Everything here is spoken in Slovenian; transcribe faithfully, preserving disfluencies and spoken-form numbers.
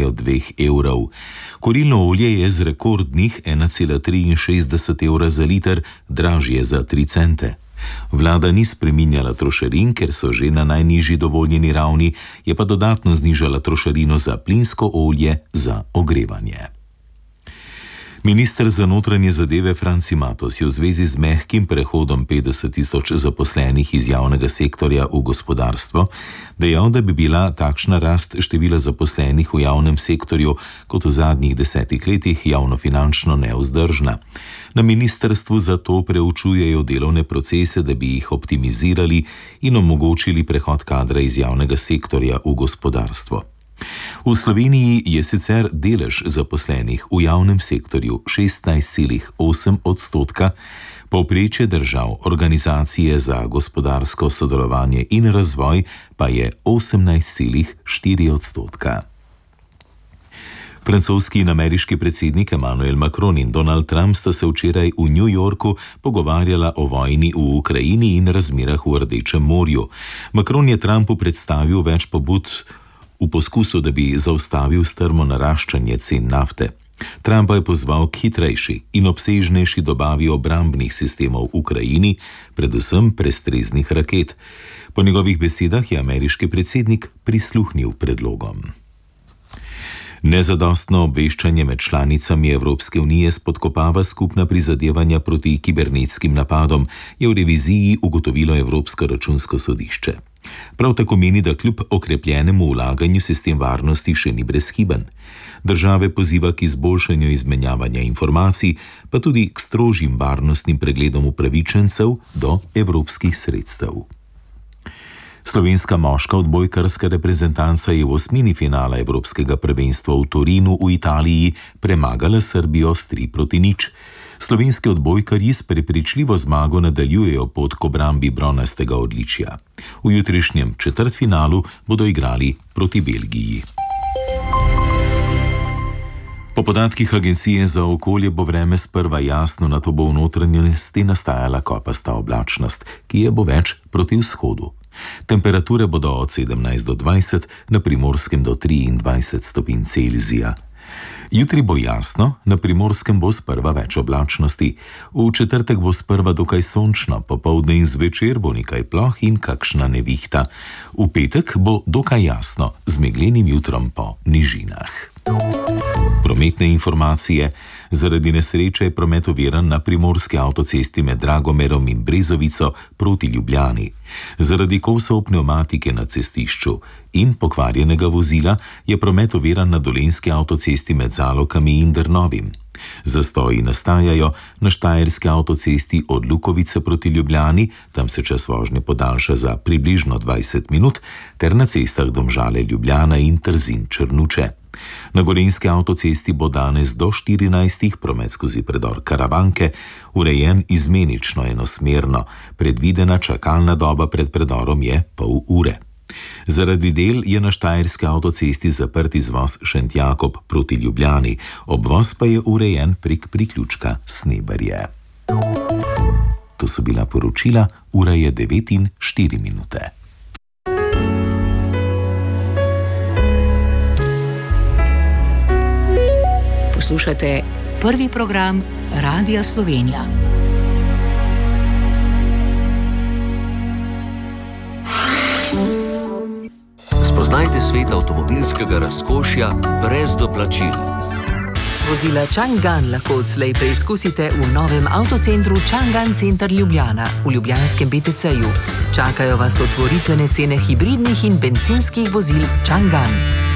od dveh evrov. Kurilno olje je z rekordnih ena cela triinšestdeset evra za liter dražje za tri cente. Vlada ni spreminjala trošarin, ker so že na najnižji dovoljeni ravni, je pa dodatno znižala trošarino za plinsko olje za ogrevanje. Minister za notranje zadeve Franci Matos je v zvezi z mehkim prehodom petdeset tisoč zaposlenih iz javnega sektorja v gospodarstvo dejal, da bi bila takšna rast števila zaposlenih v javnem sektorju kot v zadnjih desetih letih javnofinančno nevzdržna. Na ministrstvu zato preučujejo delovne procese, da bi jih optimizirali in omogočili prehod kadra iz javnega sektorja v gospodarstvo. V Sloveniji je sicer delež zaposlenih v javnem sektorju šestnajst celih osem odstotka, povprečje držav Organizacije za gospodarsko sodelovanje in razvoj pa je osemnajst celih štiri odstotka. Francoski in ameriški predsednik Emmanuel Macron in Donald Trump sta se včeraj v New Yorku pogovarjala o vojni v Ukrajini in razmerah v Rdečem morju. Macron je Trumpu predstavil več pobud v poskusu, da bi zaustavil strmo naraščanje cen nafte. Trump je pozval k hitrejši in obsežnejši dobavi obrambnih sistemov v Ukrajini, predvsem prestreznih raket. Po njegovih besedah je ameriški predsednik prisluhnil predlogom. Nezadostno obveščanje med članicami Evropske unije spodkopava skupna prizadevanja proti kibernetskim napadom, je v reviziji ugotovilo Evropsko računsko sodišče. Prav tako meni, da kljub okrepljenemu vlaganju sistem varnosti še ni brezhiben. Države poziva k izboljšanju izmenjavanja informacij, pa tudi k strožjim varnostnim pregledom upravičencev do evropskih sredstev. Slovenska moška odbojkarska reprezentanca je v osmini finala Evropskega prvenstva v Torinu v Italiji premagala Srbijo s tri proti nič. Slovenski odbojkarji s prepričljivo zmago nadaljujejo pot k obrambi bronastega odličja. V jutrišnjem četrtfinalu bodo igrali proti Belgiji. Po podatkih Agencije za okolje bo vreme sprva jasno, nato bo v notranjosti nastajala kopasta oblačnost, ki je bo več proti vzhodu. Temperature bodo od sedemnajst do dvajset, na Primorskem do triindvajset stopinj Celzija. Jutri bo jasno, na Primorskem bo sprva več oblačnosti. V četrtek bo sprva dokaj sončno, popoldne in zvečer bo nekaj ploh in kakšna nevihta. V petek bo dokaj jasno, z meglenim jutrom po nižinah. Prometne informacije. Zaradi nesreče je promet oviran na primorski avtocesti med Dragomerom in Brezovico proti Ljubljani. Zaradi kosov pnevmatike na cestišču in pokvarjenega vozila je promet oviran na dolenjski avtocesti med Zalokami in Drnovim. Zastoji nastajajo na štajerski avtocesti od Lukovice proti Ljubljani, tam se čas vožnje podaljša za približno dvajset minut, ter na cestah Domžale Ljubljana in Trzin Črnuče. Na gorenjski avtocesti bo danes do štirinajstih promet skozi predor Karavanke urejen izmenično enosmerno, predvidena čakalna doba pred predorom je pol ure. Zaradi del je na štajerski avtocesti zaprt izvoz Šentjakob proti Ljubljani, obvoz pa je urejen prek priključka Sneberje. To so bila poročila, ura je devet in štiri minute. Poslušate prvi program Radia Slovenija. Spoznajte svet avtomobilskega razkošja brez doplačil. Vozila Chang'an lahko odslej preizkusite v novem avtocentru Chang'an Center Ljubljana v ljubljanskem B T C-ju. Čakajo vas otvoritvene cene hibridnih in bencinskih vozil Chang'an.